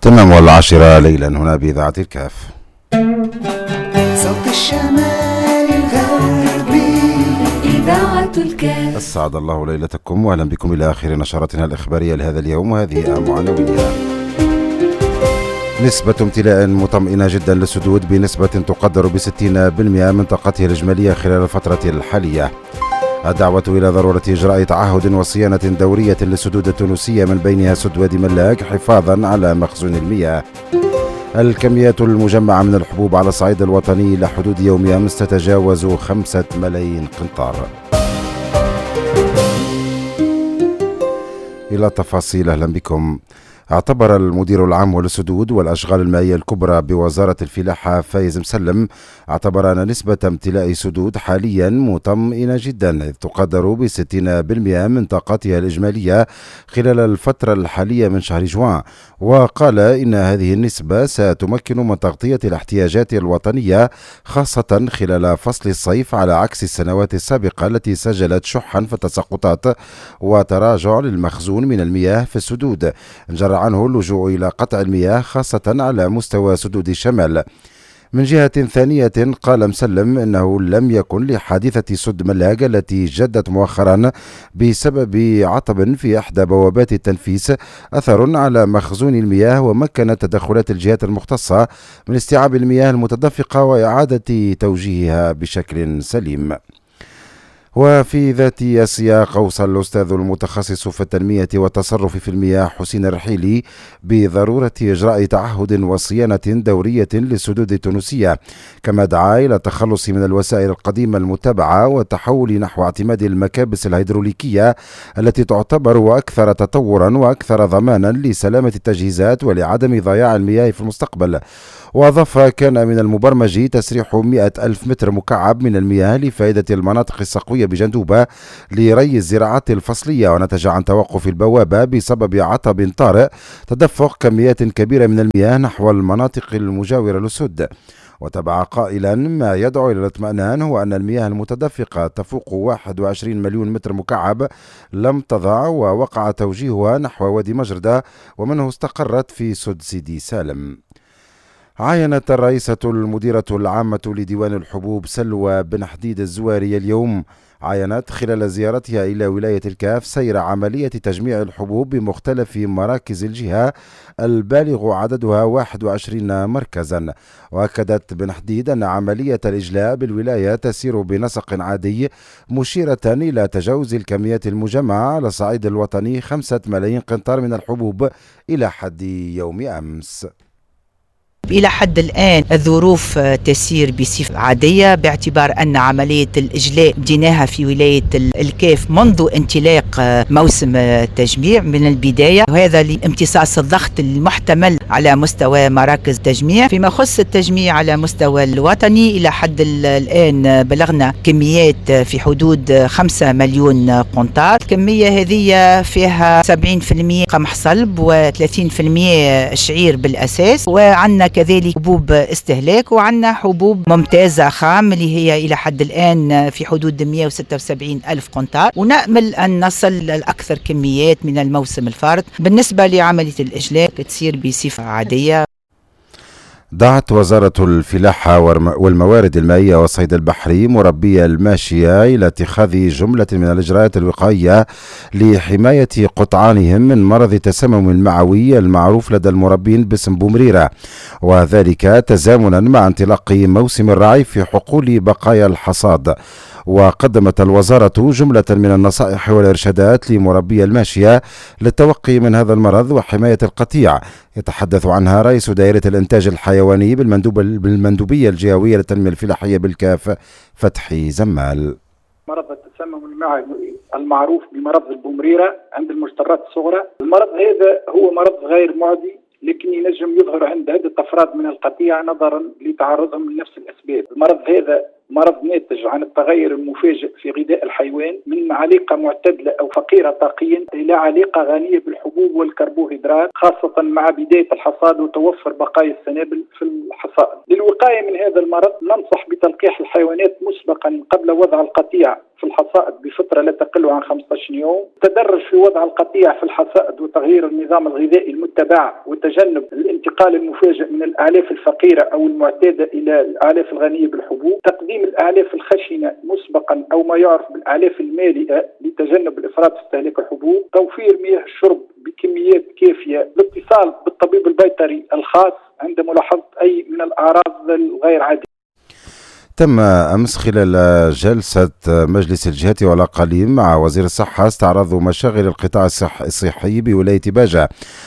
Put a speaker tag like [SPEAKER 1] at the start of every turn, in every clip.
[SPEAKER 1] تمام والعاشرة ليلا هنا بإذاعة الكاف.
[SPEAKER 2] صوت الشمال الغربي إذاعة الكاف.
[SPEAKER 1] أسعد الله ليلتكم وأهلا بكم إلى آخر نشراتنا الإخبارية لهذا اليوم، وهذه أهم عناوينها. نسبة امتلاء مطمئنة جدا للسدود بنسبة تقدر ب60% من طاقته الإجمالية خلال الفترة الحالية. الدعوة إلى ضرورة إجراء تعهد وصيانة دورية للسدود التونسية من بينها سد وادي ملاك حفاظا على مخزون المياه. الكميات المجمعة من الحبوب على الصعيد الوطني إلى حدود يوم أمس تتجاوز 5 ملايين قنطار. إلى تفاصيل، أهلا بكم. اعتبر المدير العام للسدود والأشغال المائية الكبرى بوزارة الفلاحة فايز مسلم أن نسبة امتلاء السدود حاليا مطمئنة جدا، إذ تقدر ب60% من طاقتها الإجمالية خلال الفترة الحالية من شهر جوان. وقال إن هذه النسبة ستمكن من تغطية الاحتياجات الوطنية خاصة خلال فصل الصيف، على عكس السنوات السابقة التي سجلت شحا في التساقطات وتراجع للمخزون من المياه في السدود، جرى عنه اللجوء إلى قطع المياه خاصة على مستوى سدود الشمال. من جهة ثانية قال مسلم إنه لم يكن لحادثة سد ملاق التي جدت مؤخرا بسبب عطب في إحدى بوابات التنفيس أثر على مخزون المياه، ومكنت تدخلات الجهات المختصة من استيعاب المياه المتدفقة وإعادة توجيهها بشكل سليم. وفي ذات السياق أوصى الأستاذ المتخصص في التنمية والتصرف في المياه حسين الرحيلي بضرورة إجراء تعهد وصيانة دورية للسدود التونسية، كما دعا إلى التخلص من الوسائل القديمة المتبعة والتحول نحو اعتماد المكابس الهيدروليكية التي تعتبر أكثر تطورا وأكثر ضمانا لسلامة التجهيزات ولعدم ضياع المياه في المستقبل. وأضاف كان من المبرمج تسريح 100,000 متر مكعب من المياه لفائدة المناطق السقوية بجندوبة لري الزراعات الفصلية، ونتج عن توقف البوابة بسبب عطب طارئ تدفق كميات كبيرة من المياه نحو المناطق المجاورة للسد. وتبع قائلا ما يدعو إلى الاطمئنان هو أن المياه المتدفقة تفوق 21 مليون متر مكعب لم تضع، ووقع توجيهها نحو وادي مجردة ومنه استقرت في سد سيدي سالم. عاينت الرئيسة المديرة العامة لديوان الحبوب سلوى بن حديد الزواري اليوم خلال زيارتها إلى ولاية الكاف سير عملية تجميع الحبوب بمختلف مراكز الجهة البالغ عددها 21 مركزا. وأكدت بن حديد أن عملية الإجلاء بالولاية تسير بنسق عادي، مشيرة إلى تجاوز الكميات المجمعة على الصعيد الوطني 5 ملايين قنطار من الحبوب إلى حد يوم أمس.
[SPEAKER 3] إلى حد الآن الظروف تسير بصفة عادية، باعتبار أن عملية الإجلاء بديناها في ولاية الكاف منذ انطلاق موسم التجميع من البداية، وهذا لامتصاص الضغط المحتمل على مستوى مراكز التجميع. فيما يخص التجميع على مستوى الوطني، إلى حد الآن بلغنا كميات في حدود 5 مليون قنطار. الكمية هذه فيها 70% قمح صلب و30% شعير بالأساس، وعندنا كذلك حبوب استهلاك، وعندنا حبوب ممتازة خام اللي هي إلى حد الآن في حدود 176 ألف قنطار، ونأمل أن نصل لأكثر كميات من الموسم الفارط. بالنسبة لعملية الإجلاء تسير بصفة عادية.
[SPEAKER 1] دعت وزارة الفلاحة والموارد المائية والصيد البحري مربي الماشية إلى اتخاذ جملة من الإجراءات الوقائية لحماية قطعانهم من مرض التسمم المعوي المعروف لدى المربين باسم بومريرة، وذلك تزامنا مع انطلاق موسم الرعي في حقول بقايا الحصاد. وقدمت الوزارة جملة من النصائح والإرشادات لمربي الماشية للتوقي من هذا المرض وحماية القطيع، يتحدث عنها رئيس دائرة الإنتاج الحيواني بالمندوبية الجهوية للتنمية الفلاحية بالكاف فتحي زمال.
[SPEAKER 4] مرض التسمم المعوي المعروف بمرض البومريرة عند المجترات الصغرى، المرض هذا هو مرض غير معدي، لكن ينجم يظهر عند عدة أفراد من القطيع نظرا لتعرضهم لنفس الأسباب. المرض هذا مرض ناتج عن التغير المفاجئ في غذاء الحيوان من عليقة معتدلة أو فقيرة طاقيا إلى عليقة غنية بالحبوب والكربوهيدرات، خاصة مع بداية الحصاد وتوفر بقايا السنابل في الحصاد. للوقاية من هذا المرض ننصح بتلقيح الحيوانات مسبقا قبل وضع القطيع في الحصائد بفترة لا تقل عن 15 يوم. تدرج في وضع القطيع في الحصائد وتغيير النظام الغذائي المتبع وتجنب الانتقال المفاجئ من الأعلاف الفقيرة أو المعتادة إلى الأعلاف الغنية بالحبوب. تقديم الأعلاف الخشنة مسبقا أو ما يعرف بالأعلاف المالئة لتجنب الإفراط في استهلاك الحبوب. توفير مياه الشرب بكميات كافية. الاتصال بالطبيب البيطري الخاص عند ملاحظة أي من الأعراض الغير عادية.
[SPEAKER 1] تم أمس خلال جلسة مجلس الجهات والأقاليم مع وزير الصحة استعراض مشاغل القطاع الصحي بولاية باجة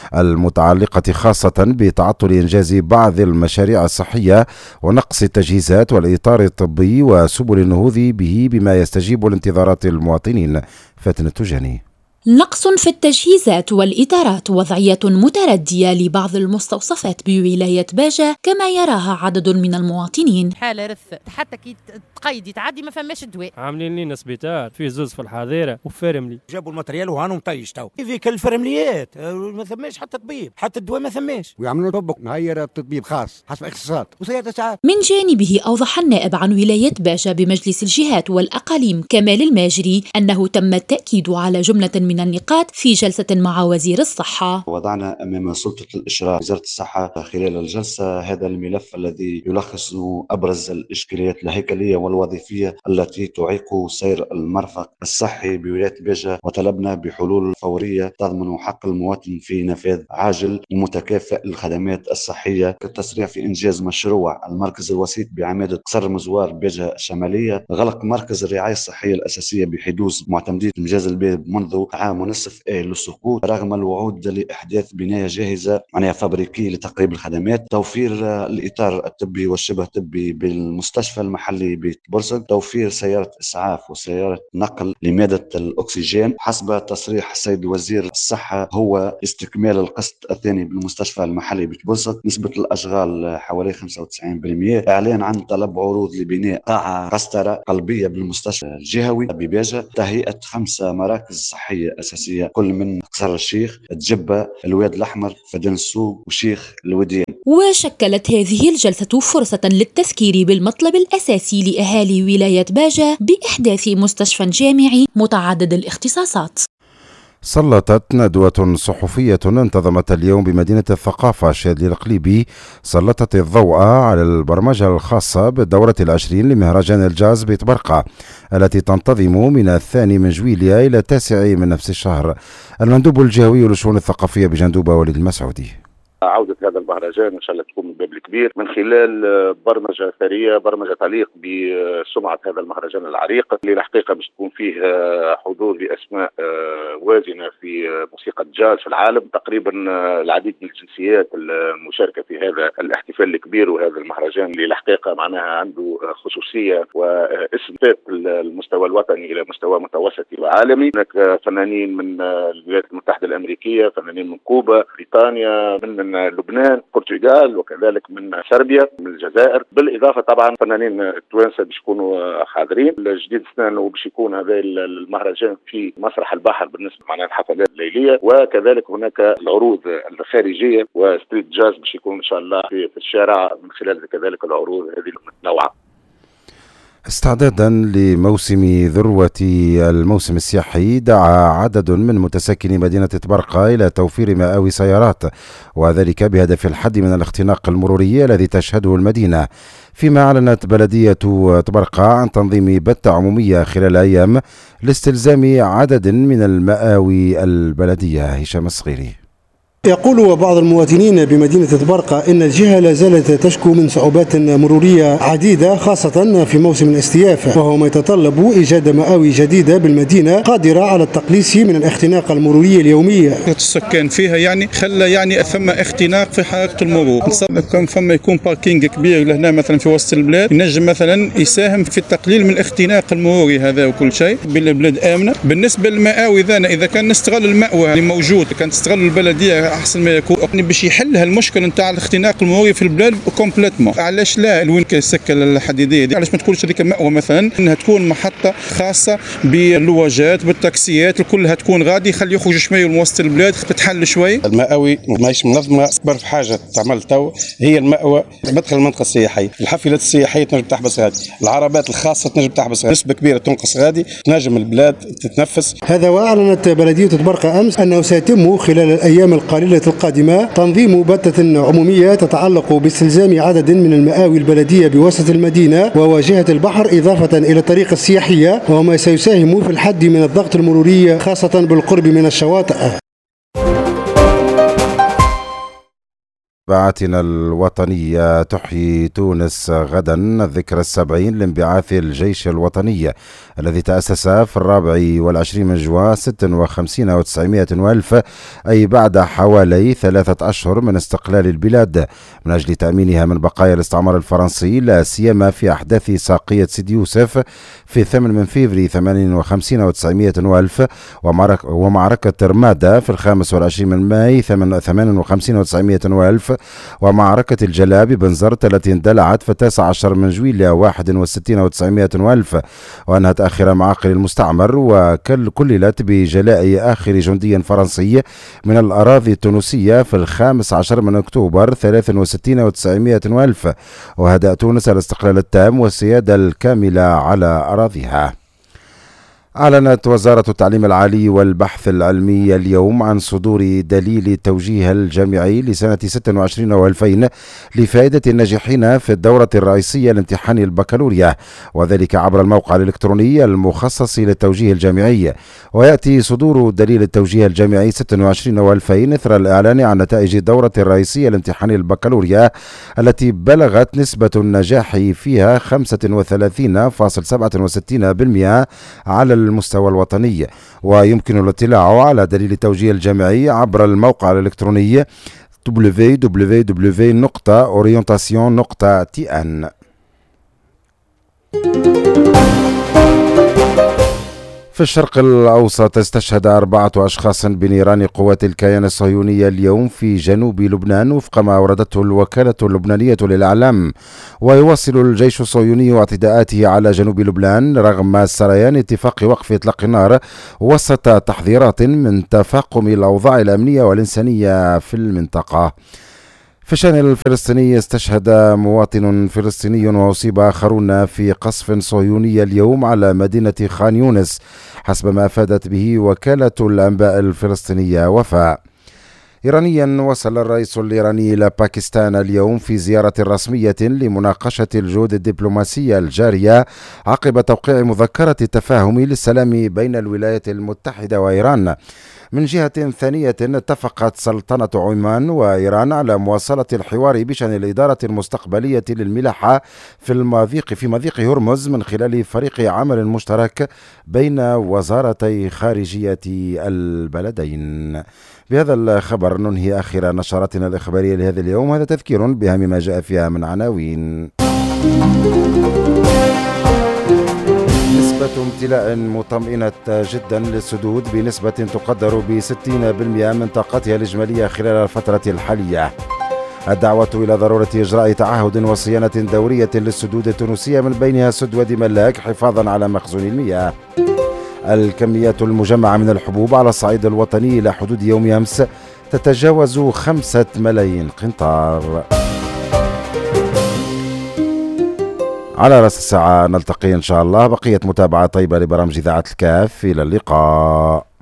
[SPEAKER 1] المتعلقة خاصة بتعطل إنجاز بعض المشاريع الصحية ونقص التجهيزات والإطار الطبي وسبل النهوض به بما يستجيب لانتظارات المواطنين. فاتن التجاني.
[SPEAKER 5] نقص في التجهيزات والإطارات، وضعية متردية لبعض المستوصفات بولاية باجة كما يراها عدد من المواطنين.
[SPEAKER 6] حالة رث حتى كي تقيدي تعدي ما فماش دواء.
[SPEAKER 7] عاملين لنا سبيطار في زوز في الحظيرة وفرملي،
[SPEAKER 8] جابوا الماتريال وهانهم طيش تو فيك الفرمليات ما ثماش حتى طبيب، حتى الدواء ما ثماش، ويعملوا طبق معيرة طبيب خاص حسب اختصاصات وسيادة ساعات.
[SPEAKER 5] من جانبه أوضح النائب عن ولاية باجة بمجلس الجهات والأقاليم كمال الماجري أنه تم التأكيد على جملة من النقاط في جلسة مع وزير الصحة.
[SPEAKER 9] وضعنا أمام سلطة الإشراف وزارة الصحة خلال الجلسة هذا الملف الذي يلخص أبرز الإشكاليات الهيكلية والوظيفية التي تعيق سير المرفق الصحي بولاية باجة، وطلبنا بحلول فورية تضمن حق المواطن في نفاذ عاجل ومتكافئ للخدمات الصحية، كالتسريع في إنجاز مشروع المركز الوسيط بعمادة قصر مزوار باجة الشمالية، غلق مركز الرعاية الصحية الأساسية بحدوث معتمدية مجاز الباب منذ عام ونصف للسقوط رغم الوعود لإحداث بناية جاهزة معناها فابريكي لتقريب الخدمات، توفير الإطار الطبي والشبه طبي بالمستشفى المحلي ببورسل، توفير سيارة إسعاف وسيارة نقل لمادة الأكسجين. حسب تصريح السيد وزير الصحة هو استكمال القسط الثاني بالمستشفى المحلي ببورسل، نسبة الأشغال حوالي 95%، إعلان عن طلب عروض لبناء قاعة قسطرة قلبية بالمستشفى الجهوي بباجة، تهيئة 5 مراكز صحية أساسية كل من قصر الشيخ، الجبة، الواد الأحمر، فدان السوق وشيخ الوديان.
[SPEAKER 5] وشكلت هذه الجلسة فرصة للتذكير بالمطلب الأساسي لأهالي ولاية باجة بإحداث مستشفى جامعي متعدد الاختصاصات.
[SPEAKER 1] سلطت ندوة صحفية انتظمت اليوم بمدينة الثقافة شادلي القليبي سلطت الضوء على البرمجة الخاصة بالدورة 20 لمهرجان الجاز بطبرقة التي تنتظم من 2 من جويليا إلى 9 من نفس الشهر. المندوب الجهوي للشؤون الثقافية بجندوبة وليد المسعودي.
[SPEAKER 10] عودة هذا المهرجان إن شاء الله تكون من الباب الكبير من خلال برمجة ثرية، برمجة تليق بسمعة هذا المهرجان العريق اللي الحقيقة باش تكون فيه حضور لأسماء وازنة في موسيقى الجاز في العالم، تقريبا العديد من الجنسيات المشاركة في هذا الاحتفال الكبير وهذا المهرجان اللي الحقيقة معناها عنده خصوصية واسم فات المستوى الوطني إلى مستوى متوسطي وعالمي. هناك فنانين من الولايات المتحدة الأمريكية، فنانين من كوبا، بريطانيا، من لبنان، البرتغال، وكذلك من صربيا، من الجزائر، بالاضافه طبعا فنانين التوانسه باش يكونوا حاضرين. الجديد السنه باش يكون هذا المهرجان في مسرح البحر بالنسبه معناها الحفلات الليليه، وكذلك هناك العروض الخارجيه وستريت جاز باش يكون ان شاء الله في الشارع من خلال كذلك العروض هذه المتنوعه.
[SPEAKER 1] استعدادا لموسم ذروة الموسم السياحي دعا عدد من متسكني مدينة طبرقة إلى توفير مآوي سيارات، وذلك بهدف الحد من الاختناق المروري الذي تشهده المدينة، فيما أعلنت بلدية طبرقة عن تنظيم بتة عمومية خلال أيام لاستلزام عدد من المآوي البلدية. هشام الصغيري.
[SPEAKER 11] يقول بعض المواطنين بمدينة طبرقة إن الجهة لا زالت تشكو من صعوبات مرورية عديدة خاصة في موسم الاستياف، وهو ما يتطلب إيجاد مآوي جديدة بالمدينة قادرة على التقليص من الاختناق المروري اليومي.
[SPEAKER 12] السكان فيها خلى ثم اختناق في حركة المرور. كان ثم يكون باركينج كبير لهنا مثلا في وسط البلاد ينجم مثلا يساهم في التقليل من الاختناق المروري هذا وكل شيء. بالبلاد آمنة. بالنسبة للمآوي إذا كان نستغل المأوى اللي موجود، كان تستغل البلدية احسن ما يكون باش يحل هالمشكل نتاع الاختناق المروري في البلاد كومبليتمون. علاش لا وين السكه الحديديه دي علاش ما تكونش هذيك مأوى مثلا انها تكون محطه خاصه باللواجات بالتاكسيات كلها تكون غادي يخلي يخرج شويه من وسط البلاد تتحل شويه.
[SPEAKER 13] المأوي ماهيش منظمه، اكبر حاجه تعمل تو هي المأوى مدخل المنطقه السياحيه، الحافلات السياحيه تنجم تحبس غادي، العربات الخاصه تنجم تحبس غادي، نسبه كبيره تنقص غادي، تنجم البلاد تتنفس.
[SPEAKER 11] هذا وأعلنت بلدية برقة أمس أنه سيتم خلال الأيام القليلة القادمة تنظيم بتة عمومية تتعلق باستلزام عدد من المآوي البلدية بوسط المدينة وواجهة البحر إضافة إلى الطريق السياحية، وما سيساهم في الحد من الضغط المروري خاصة بالقرب من الشواطئ.
[SPEAKER 1] بعثنا الوطنية تحيي تونس غدا الذكرى 70 لانبعاث الجيش الوطني الذي تأسس في 24 من جوان 56 و900 ألف، أي بعد حوالي 3 أشهر من استقلال البلاد، من أجل تأمينها من بقايا الاستعمار الفرنسي، لا سيما في أحداث ساقية سيدي يوسف في 8 من فيفري 58 و900 ألف، ومعركة رمادة في 25 من ماي 58 و900 ألف، ومعركة الجلاب بنزرت التي اندلعت في 19 من جويلية 61 و900 ألف، وأنهت آخر معاقل المستعمر، وكللت بجلاء آخر جندي فرنسي من الأراضي التونسية في 15 من أكتوبر 63 و900 ألف، وهدأ تونس الاستقلال التام والسيادة الكاملة على أراضيها. أعلنت وزارة التعليم العالي والبحث العلمي اليوم عن صدور دليل التوجيه الجامعي لسنة 26 و2000 لفائدة الناجحين في الدورة الرئيسية لامتحان البكالوريا، وذلك عبر الموقع الإلكتروني المخصص للتوجيه الجامعي. ويأتي صدور دليل التوجيه الجامعي 26 و2000 إثر الإعلان عن نتائج الدورة الرئيسية لامتحان البكالوريا التي بلغت نسبة النجاح فيها 35.67% على المستوى الوطني. ويمكن الاطلاع على دليل التوجيه الجامعي عبر الموقع الإلكتروني www.orientation.tn. في الشرق الأوسط استشهد 4 أشخاص بنيران قوات الكيان الصهيوني اليوم في جنوب لبنان وفق ما أوردته الوكالة اللبنانية للإعلام. ويواصل الجيش الصهيوني اعتداءاته على جنوب لبنان رغم سريان اتفاق وقف إطلاق النار وسط تحذيرات من تفاقم الأوضاع الأمنية والإنسانية في المنطقة. في الشأن الفلسطيني استشهد مواطن فلسطيني وأصيب آخرون في قصف صهيوني اليوم على مدينة خان يونس حسب ما أفادت به وكالة الأنباء الفلسطينية وفاء. إيرانيا وصل الرئيس الإيراني إلى باكستان اليوم في زيارة رسمية لمناقشة الجهود الدبلوماسية الجارية عقب توقيع مذكرة التفاهم للسلام بين الولايات المتحدة وإيران. من جهة ثانية اتفقت سلطنة عمان وإيران على مواصلة الحوار بشأن الإدارة المستقبلية للملاحة في مضيق هرمز من خلال فريق عمل مشترك بين وزارتي خارجية البلدين. بهذا الخبر ننهي آخر نشراتنا الإخبارية لهذا اليوم. هذا تذكير بأهم ما جاء فيها من عناوين. نسبة امتلاء مطمئنة جدا للسدود بنسبة تقدر ب60% من طاقتها الإجمالية خلال الفترة الحالية. الدعوة إلى ضرورة إجراء تعهد وصيانة دورية للسدود التونسية من بينها سد وادي ملاك حفاظا على مخزون المياه. الكميات المجمعة من الحبوب على الصعيد الوطني إلى حدود يوم أمس تتجاوز 5 ملايين قنطار. على رأس الساعة نلتقي إن شاء الله. بقية متابعة طيبة لبرامج إذاعة الكاف. إلى اللقاء.